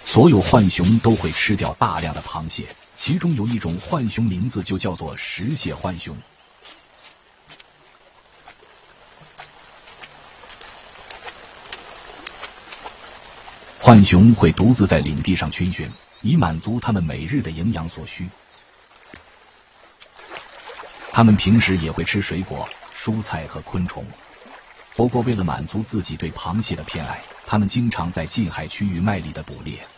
所有浣熊都会吃掉大量的螃蟹，其中有一种浣熊名字就叫做食蟹浣熊。浣熊会独自在领地上群巡，以满足它们每日的营养所需。它们平时也会吃水果、蔬菜和昆虫。不过为了满足自己对螃蟹的偏爱，它们经常在近海区域卖力的捕猎。